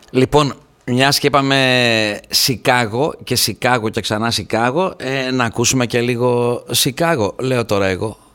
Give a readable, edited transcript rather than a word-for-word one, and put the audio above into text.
Λοιπόν, μιας και είπαμε Σικάγο και ξανά Σικάγο, να ακούσουμε και λίγο Σικάγο, λέω τώρα εγώ.